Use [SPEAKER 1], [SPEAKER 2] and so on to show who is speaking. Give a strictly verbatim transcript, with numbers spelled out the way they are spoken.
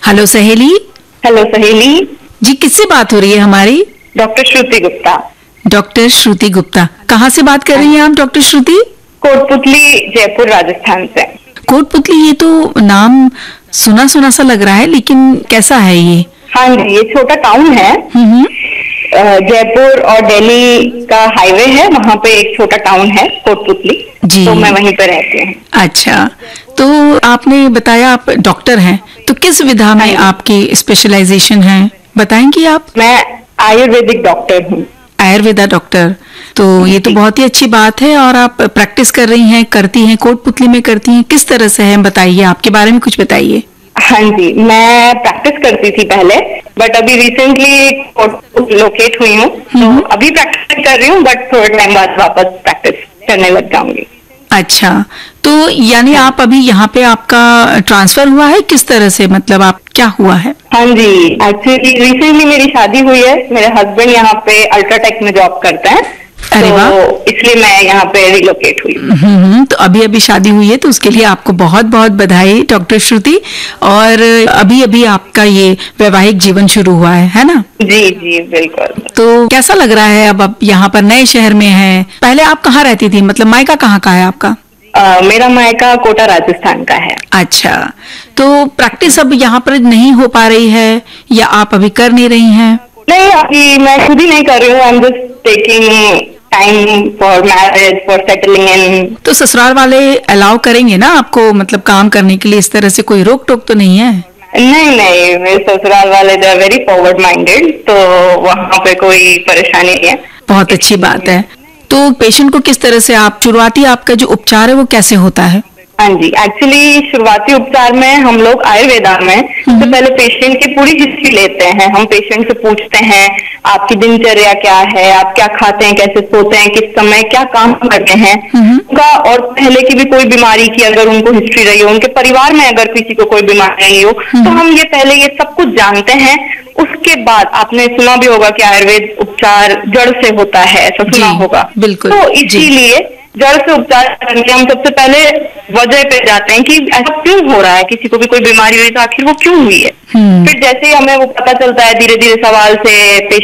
[SPEAKER 1] Hello सहेली।
[SPEAKER 2] Hello सहेली
[SPEAKER 1] जी, किससे बात हो रही है हमारी?
[SPEAKER 2] डॉक्टर श्रुति गुप्ता।
[SPEAKER 1] डॉक्टर श्रुति गुप्ता, कहाँ से बात कर रही हैं आप डॉक्टर श्रुति?
[SPEAKER 2] कोटपुतली, जयपुर, राजस्थान से।
[SPEAKER 1] कोटपुतली, ये तो नाम सुना सुना सा लग रहा है, लेकिन कैसा है ये?
[SPEAKER 2] हाँ जी, ये छोटा टाउन है।
[SPEAKER 1] हम्म।
[SPEAKER 2] अ, जयपुर और दिल्ली का हाईवे है, वहाँ पे एक छोटा टाउन है कोटपुतली।
[SPEAKER 1] जी।
[SPEAKER 2] तो मैं वहीं पे रहती हूँ।
[SPEAKER 1] अच्छा, तो आपने बताया आप डॉक्टर हैं, तो किस विधा में आपकी स्पेशलाइजेशन है, बताएंगी आप?
[SPEAKER 2] मैं आयुर्वेदिक डॉक्टर हूँ।
[SPEAKER 1] आयुर्वेदा डॉक्टर, तो ये तो बहुत ही अच्छी बात है। और आप प्रैक्टिस कर रही हैं, करती हैं, कोटपुतली में करती हैं, किस तरह से है बताइए, आपके बारे में कुछ बताइए।
[SPEAKER 2] हाँ जी, मैं प्रैक्टिस करती थी पहले, बट अभी रिसेंटली लोकेट हुई हूँ, तो अभी प्रैक्टिस कर रही हूँ, बट थोड़े टाइम बाद वापस प्रैक्टिस करने लग जाऊंगी।
[SPEAKER 1] अच्छा, तो यानी आप अभी यहाँ पे आपका ट्रांसफर हुआ है, किस तरह से, मतलब आप क्या हुआ है?
[SPEAKER 2] हाँ जी, एक्चुअली रिसेंटली मेरी शादी हुई है। मेरे हस्बैंड यहाँ पे अल्ट्राटेक में जॉब करते हैं।
[SPEAKER 1] अरे वाह।
[SPEAKER 2] तो इसलिए मैं यहाँ पे रिलोकेट हुई।
[SPEAKER 1] हम्म, तो अभी अभी शादी हुई है, तो उसके लिए आपको बहुत बहुत बधाई डॉक्टर श्रुति। और अभी अभी आपका ये वैवाहिक जीवन शुरू हुआ है है ना?
[SPEAKER 2] जी जी बिल्कुल।
[SPEAKER 1] तो कैसा लग रहा है अब आप यहाँ पर नए शहर में हैं? पहले आप कहाँ रहती थी, मतलब मायका कहाँ का है आपका?
[SPEAKER 2] आ, मेरा मायका कोटा राजस्थान का है।
[SPEAKER 1] अच्छा, तो प्रैक्टिस अब यहाँ पर नहीं हो पा रही है, या आप अभी कर नहीं रही हैं?
[SPEAKER 2] नहीं, अभी मैं खुद ही नहीं कर रही हूँ। I am just taking time for marriage, for settling in.
[SPEAKER 1] तो ससुराल वाले अलाउ करेंगे ना आपको, मतलब काम करने के लिए? इस तरह से कोई रोक टोक तो नहीं है?
[SPEAKER 2] नहीं नहीं, मेरे ससुराल वाले जो है वेरी फॉरवर्ड माइंडेड, तो वहाँ पे कोई परेशानी नहीं है।
[SPEAKER 1] बहुत अच्छी बात है। तो पेशेंट को किस तरह से आप, शुरुआती आपका जो उपचार है वो कैसे होता है?
[SPEAKER 2] हाँ जी, एक्चुअली शुरुआती उपचार में हम लोग आयुर्वेदा में सबसे पहले पेशेंट की पूरी हिस्ट्री लेते हैं। हम पेशेंट से पूछते हैं आपकी दिनचर्या क्या है, आप क्या खाते हैं, कैसे सोते हैं, किस समय क्या काम करते हैं उनका, और पहले की भी कोई बीमारी की अगर उनको हिस्ट्री रही हो, उनके परिवार में अगर किसी को कोई बीमारी रही हो, तो हम ये पहले ये सब कुछ जानते हैं। उसके बाद आपने सुना भी होगा कि आयुर्वेद उपचार जड़ से होता है, ऐसा सुना होगा।
[SPEAKER 1] बिल्कुल।
[SPEAKER 2] तो इसीलिए जड़ से उपचार करने के हम सबसे पहले वजह पे जाते हैं कि ऐसा क्यों हो रहा है, किसी को भी कोई बीमारी हुई तो आखिर वो क्यों हुई है। फिर जैसे ही हमें वो पता चलता है, धीरे धीरे सवाल से